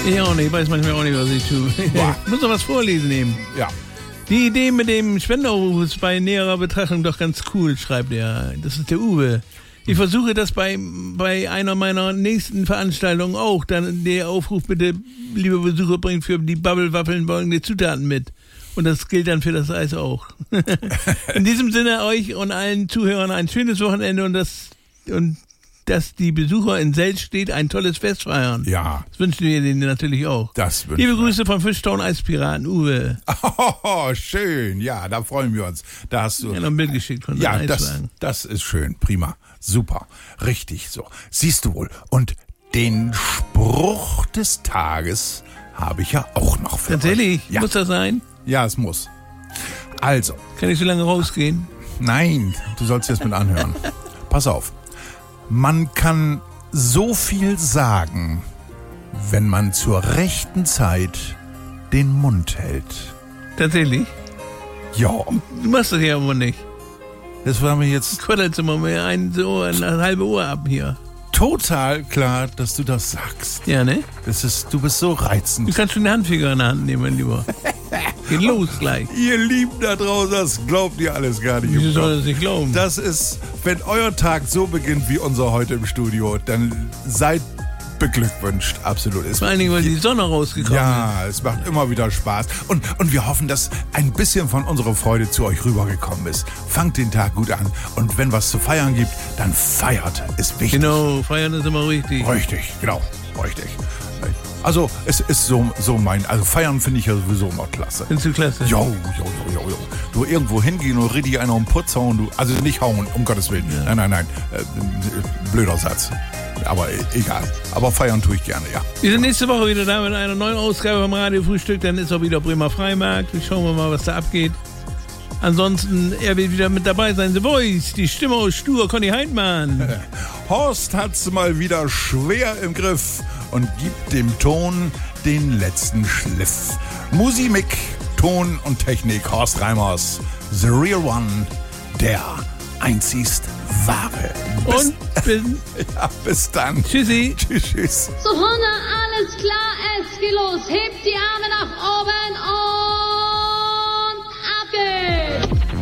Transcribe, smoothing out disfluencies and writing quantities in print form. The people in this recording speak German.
Ich auch nicht, ich weiß manchmal auch nicht, was ich tue. Ich muss noch was vorlesen eben. Ja. Die Idee mit dem Spendenaufruf ist bei näherer Betrachtung doch ganz cool, schreibt er. Das ist der Uwe. Ich versuche das bei einer meiner nächsten Veranstaltungen auch. Dann der Aufruf, bitte, liebe Besucher, bringt für die Bubble-Waffeln folgende Zutaten mit. Und das gilt dann für das Eis auch. In diesem Sinne euch und allen Zuhörern ein schönes Wochenende und dass die Besucher in Seltstedt ein tolles Fest feiern. Ja. Das wünschen wir denen natürlich auch. Das wünschen Liebe wir. Grüße vom Fischtown Eispiraten, Uwe. Oh, schön. Ja, da freuen wir uns. Da hast du. Ja, noch ein Bild geschickt von Ja, seinem Eiswagen. das ist schön. Prima. Super. Richtig so. Siehst du wohl. Und den Spruch des Tages habe ich ja auch noch für Tatsächlich? euch. Ja. Muss das sein? Ja, es muss. Also. Kann ich so lange rausgehen? Nein, du sollst jetzt mit anhören. Pass auf. Man kann so viel sagen, wenn man zur rechten Zeit den Mund hält. Tatsächlich? Ja, Du machst das ja aber nicht. das war mir jetzt Quaddelst immer mehr eine halbe Uhr ab hier. total klar, dass du das sagst. Ja, ne? Du bist so Du reizend. kannst schon den Handfinger in der Hand nehmen, mein Lieber. Geht los gleich. Ihr Lieben da draußen, das glaubt ihr alles gar nicht. Wieso im soll Kopf. das nicht glauben? Das ist, wenn euer Tag so beginnt wie unser heute im Studio, dann seid beglückwünscht. Absolut. Vor allen Dingen, weil die Sonne rausgekommen ist. Ja, es macht immer wieder Spaß. Und wir hoffen, dass ein bisschen von unserer Freude zu euch rübergekommen ist. Fangt den Tag gut an. Und wenn was zu feiern gibt, dann feiert. Ist wichtig. Genau, feiern ist immer richtig. Richtig, genau. Richtig. Also, es ist so mein... Also, feiern finde ich ja sowieso immer klasse. Findest du klasse? Jo. Du irgendwo hingehen und richtig einer um den Putz hauen. Also nicht hauen, um Gottes Willen. Ja. Nein. Blöder Satz. Aber egal. Aber feiern tue ich gerne, ja. Wir sind nächste Woche wieder da mit einer neuen Ausgabe vom Radio Frühstück. Dann ist auch wieder Bremer Freimarkt. Schauen wir mal, was da abgeht. Ansonsten, er wird wieder mit dabei sein. The Voice, die Stimme aus Stur, Conny Heidmann. Horst hat's mal wieder schwer im Griff und gibt dem Ton den letzten Schliff. Musik, Ton und Technik, Horst Reimers. The Real One, der einzigst wahre. Bis dann. Tschüssi. Tschüss. So Hunde, alles klar, es geht los. Hebt die Arme nach